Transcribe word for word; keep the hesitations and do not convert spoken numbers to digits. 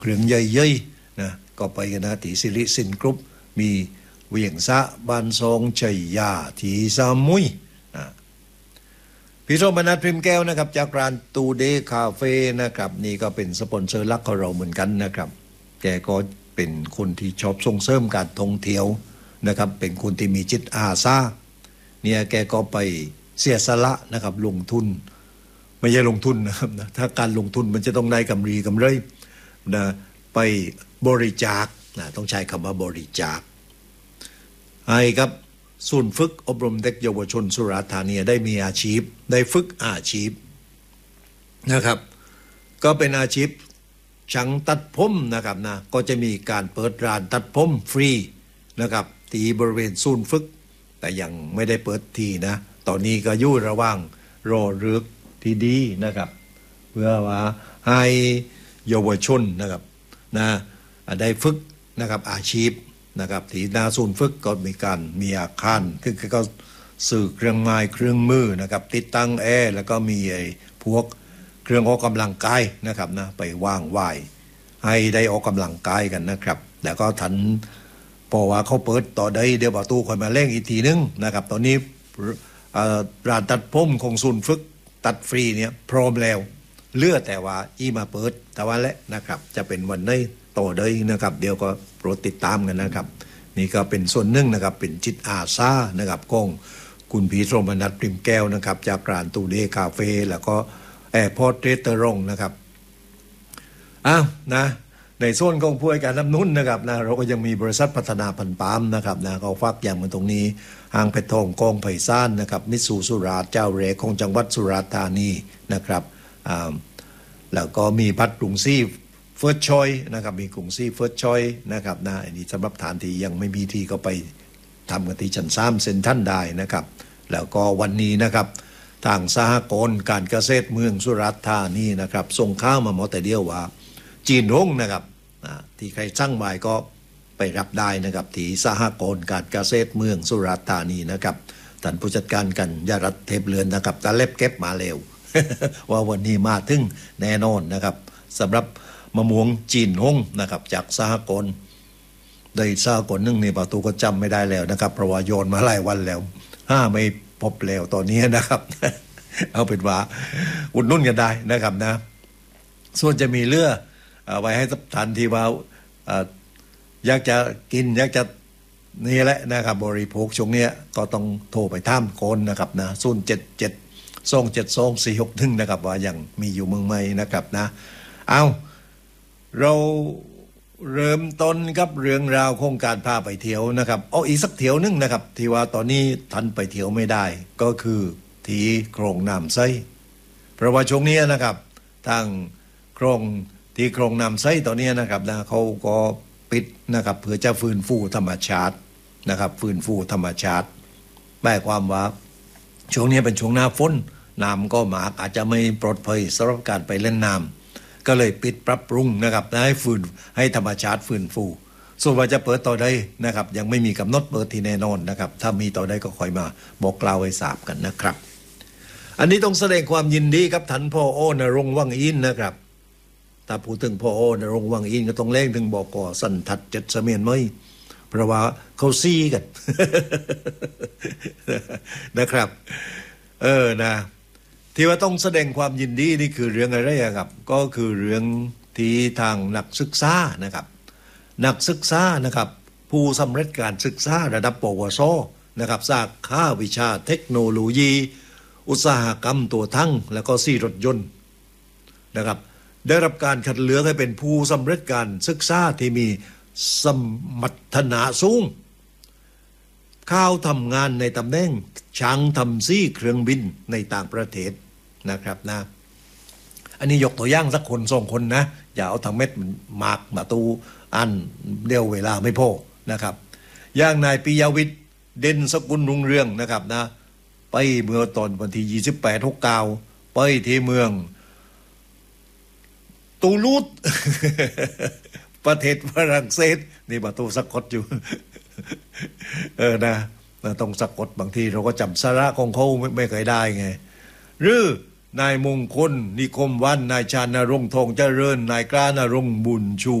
เครื่องใหญ่ๆนะก็ไปกันนะที่สิริสินกรุ๊ปมีเวียงสะบ้านทรงชัยยาที่สามุยนะพี่โรมนัทพริมแก้วนะครับจากร้านตูเดย์คาเฟ่นะครับนี่ก็เป็นสปอนเซอร์หลักของเราเหมือนกันนะครับแกก็เป็นคนที่ชอบส่งเสริมการท่องเที่ยวนะครับเป็นคนที่มีจิตอาสาเนี่ยแกก็ไปเสียสละนะครับลงทุนไม่ใช่ลงทุนนะครับนะถ้าการลงทุนมันจะต้องได้กำไรกำไรนะไปบริจาคนะต้องใช้คำว่าบริจาคให้ครับศูนย์ฝึกอบรมเด็กเยาวชนสุราษฎร์ธานีได้มีอาชีพได้ฝึกอาชีพนะครับก็เป็นอาชีพช่างตัดผมนะครับนะก็จะมีการเปิดร้านตัดผมฟรีนะครับที่บริเวณศูนย์ฝึกแต่ยังไม่ได้เปิดทีนะตอนนี้ก็อยู่ระหว่างรอเลือกที่ดีนะครับเพื่อว่าให้เยาวชนนะครับนะได้ฝึกนะครับอาชีพนะครับที่หน้าศูนย์ฝึกก็มีการมีอาคารคือก็สื่อเครื่องไม้เครื่องมือนะครับติดตั้งแอร์แล้วก็มีไอ้พวกเครื่องออกกำลังกายนะครับนะไปว่างไหวให้ได้ออกกำลังกายกันนะครับแล้วก็ทันพอว่าเขาเปิดต่อได้เดี๋ยวประตูคอยมาเร่งอีกทีนึงนะครับตอนนี้ร้านตัดผมของศูนย์ฝึกตัดฟรีเนี่ยพร้อมแล้วเลือกแต่ว่าอีมาเปิดแต่ว่าและนะครับจะเป็นวันไหนต่อได้นะครับเดี๋ยวก็โปรดติดตามกันนะครับนี่ก็เป็นส่วนหนึ่งนะครับเป็นจิตอาสานะครับของคุณพีทรมนัทพริมแก้วนะครับจากร้านตูเดย์คาเฟ่แล้วก็แอร์พอร์ตเรสเตอรองนะครับอ้าวนะในส่วนของผู้ให้การน้ำนุ่นนะครับนะเราก็ยังมีบริษัทพัฒนาพันธุ์ปาล์มนะครับนะเขาฝากย้ำกันตรงนี้ห้างเพชรทองกองไผ่ซ่านนะครับมิตซูสุราษฎร์เจ้าเรกของจังหวัดสุราษฎร์ธานีนะครับอ่าแล้วก็มีพัดกรุงซีเฟิร์สชอยนะครับมีกรุงซีเฟิร์สชอยนะครับนะอันนี้สำหรับฐานที่ยังไม่มีที่ก็ไปทำกันที่ชั้นสามเซ็นทรัลได้นะครับแล้วก็วันนี้นะครับทางสหกรณ์การเกษตรเมืองสุราษฎร์ธานีนะครับส่งข้าวมาหมอแต่เดียวว่าจีนฮงนะครับที่ใครสั่งไว้ก็ไปรับได้นะครับที่สหกรณ์การเกษตรเมืองสุราษฎร์ธานีนะครับท่านผู้จัดการกันยารัตเทพเลือนนะครับตาเล็บเก็บมาเร็ว ว่าวันนี้มาถึงแน่นอนนะครับสำหรับมะม่วงจีนฮงนะครับจากสหกรณ์ได้สหกรณ์นึงในประตูก็จำไม่ได้แล้วนะครับเพราะว่าโยนมาหลายวันแล้วห้าไม่พบแล้วตอนนี้นะครับ เอาเป็นว่าอุดนุ่นกันได้นะครับนะส่วนจะมีเลือไว้ให้ทันทีว่าอยากจะกินอยากจะนี่แหละนะครับบริโภคช่วงนี้ก็ต้องโทรไปท่ามโกนนะครับนะศูนย์เจ็ดเจ็ดสองเจ็ดสองสี่หกหนึ่งนะครับว่ายังมีอยู่เมืองใหม่นะครับนะเอาเราเริ่มต้นกับเรื่องราวโครงการพาไปเที่ยวนะครับเอาอีกสักเที่ยวนึงนะครับที่ว่าตอนนี้ทันไปเที่ยวไม่ได้ก็คือที่โครงน้ำไส้เพราะว่าช่วงนี้นะครับทางโครงที่โครงน้ำไส้ตอนนี้นะครับนะเขาก็ปิดนะครับเพื่อจะฟื้นฟูธรรมชาตินะครับฟื้นฟูธรรมชาติหมายความว่าช่วงนี้เป็นช่วงหน้าฝนน้ำก็มากอาจจะไม่ปลอดภัยสำหรับการไปเล่นน้ำก็เลยปิดปรับปรุงนะครับให้ฟื้นให้ธรรมชาติฟื้นฟูส่วนว่าจะเปิดต่อได้นะครับยังไม่มีกำหนดเปิดที่แน่นอนนะครับถ้ามีต่อได้ก็คอยมาบอกกล่าวให้ทราบกันนะครับอันนี้ต้องแสดงความยินดีกับท่านพ่อโอนรงค์วังอินนะครับถ้าพูดถึงพ่อโอนรงค์วังอินก็ต้องเล่งถึงบอกก่อสันทัดเจ็ดเสมียนไม่เพราะว่าเขาซีกัน นะครับเออนะที่ว่าต้องแสดงความยินดีนี่คือเรื่องอะไรครับก็คือเรื่องที่ทางนักศึกษานะครับนักศึกษานะครับผู้สำเร็จการศึกษาระดับปวสนะครับสาขาวิชาเทคโนโลยีอุตสาหกรรมตัวทั้งแล้วก็ซี่รถยนต์นะครับได้รับการคัดเลือกให้เป็นผู้สำเร็จการศึกษาที่มีสมรรถนะสูงเข้าทำงานในตำแหน่งช่างทำซี่เครื่องบินในต่างประเทศนะครับนะอันนี้ยกตัวอย่างสักคนสองคนนะอย่าเอาทั้งเม็ดมากมาตูอันเดียวเวลาไม่พอนะครับอย่างนายปิยวิทย์เด่นสกุลรุ่งเรืองนะครับนะไปเมื่อตอนวันที่ยี่สิบแปด หก เก้าไปที่เมืองตูลูส ประเทศฝรั่งเศสนี่ประตูสะกดอยู่ เออนะต้องสะกดบางทีเราก็จำสาระของเขาไม่ไม่เคยได้ไงหรือนายมงคลนิคมวันนายชานรงค์ทองเจริญนายกล้านรงค์บุญชู